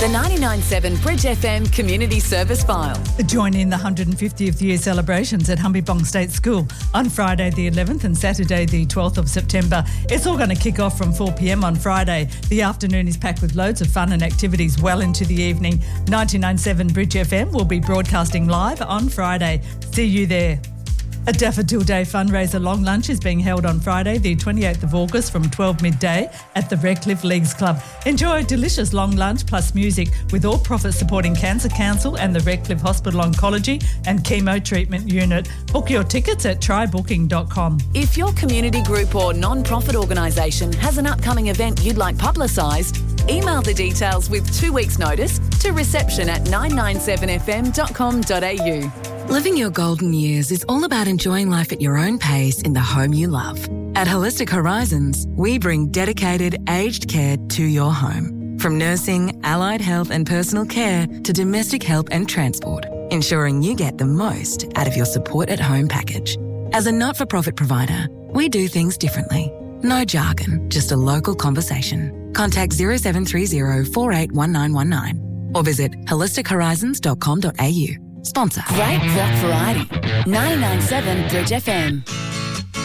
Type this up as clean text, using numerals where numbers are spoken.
The 99.7 Bridge FM Community Service File. Join in the 150th year celebrations at Humberbong State School on Friday the 11th and Saturday the 12th of September. It's all going to kick off from 4 p.m. on Friday. The afternoon is packed with loads of fun and activities well into the evening. 99.7 Bridge FM will be broadcasting live on Friday. See you there. A Daffodil Day fundraiser long lunch is being held on Friday, the 28th of August from 12 midday at the Redcliffe Leagues Club. Enjoy a delicious long lunch plus music with all profits supporting Cancer Council and the Redcliffe Hospital Oncology and Chemo Treatment Unit. Book your tickets at trybooking.com. If your community group or non-profit organisation has an upcoming event you'd like publicised, email the details with 2 weeks' notice to reception@997fm.com.au. Living your golden years is all about enjoying life at your own pace in the home you love. At Holistic Horizons, we bring dedicated aged care to your home. From nursing, allied health and personal care to domestic help and transport, ensuring you get the most out of your support at home package. As a not-for-profit provider, we do things differently. No jargon, just a local conversation. Contact 0730 481919 or visit holistichorizons.com.au. Sponsor. Great rock variety. 99.7 Bridge FM.